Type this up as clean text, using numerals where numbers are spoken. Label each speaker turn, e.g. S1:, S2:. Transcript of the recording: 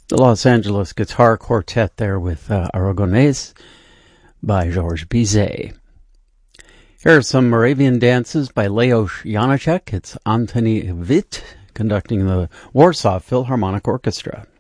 S1: The Los Angeles Guitar Quartet there with Aragonés by Georges Bizet. Here are some Moravian dances by Leos Janáček. It's Antony Witt conducting the Warsaw Philharmonic Orchestra.